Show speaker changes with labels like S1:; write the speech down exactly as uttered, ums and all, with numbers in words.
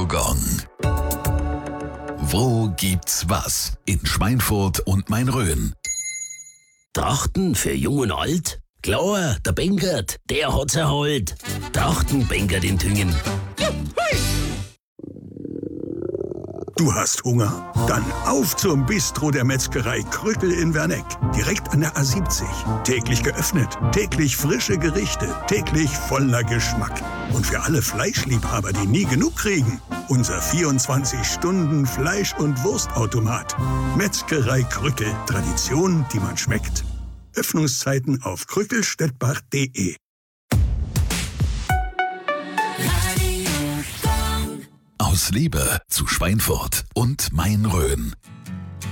S1: Radiogong. Wo gibt's was? In Schweinfurt und Main-Rhön.
S2: Trachten für Jung und Alt? Klar, der Bengert, der hat's erholt. Trachten Bengert in Tüngen.
S3: Du hast Hunger? Dann auf zum Bistro der Metzgerei Krückel in Werneck. Direkt an der A siebzig. Täglich geöffnet, täglich frische Gerichte, täglich voller Geschmack. Und für alle Fleischliebhaber, die nie genug kriegen, unser vierundzwanzig Stunden Fleisch- und Wurstautomat. Metzgerei Krückel. Tradition, die man schmeckt. Öffnungszeiten auf krückelstedt-bach punkt de.
S1: Aus Liebe zu Schweinfurt und Main-Rhön.